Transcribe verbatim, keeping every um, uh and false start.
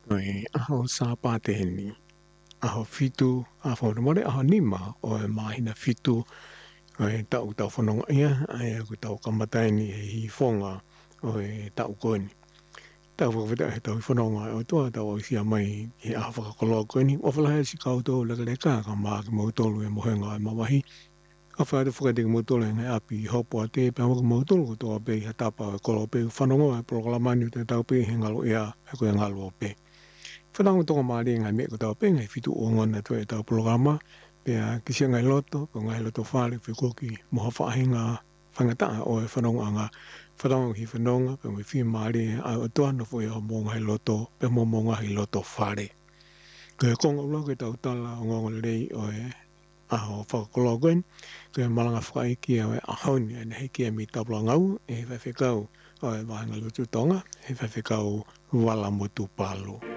Oi, aho sa pateni. Aho fitu, a whanu mare aho nima o e mahina fitu o e tau tau whanonga ia, ai aku tau kamataini he hi whonga o e tau koini. Tau whakawhita he tau i whanonga o toa tau o sia mai he aho whakakoloa koini. O whalahe si kautou laka leka ka maa ki mautolu e mohenga e mawahi. A whaare whakate ki mautolu e ngai api hopo a te, pia waka mautolu ko toa pe ha tapa e kolo pe whanonga e prokalamani o te tau pe he ngalo ia e koe ngalo o pe. Whanau tonga maari ngai me ko tau pe ngai fitu o ngana tu e tau programa pia kisia ngai loto, ko ngai loto whare pe koki moha whaahinga whangataa o e whanonga anga whanau hi whanonga pe ngai whi maari a o toa no fo e ho mo ngai loto pe mo mo ngai loto whare. Ko e konga ula ke tau tala o ngongo lei o e aho whakakoloa koen, ko e malanga whakaiki o e ahoni e nehi ki e mi tabla ngau e whawhekau o e wahinga lutu tonga e whawhekau wala motu palo.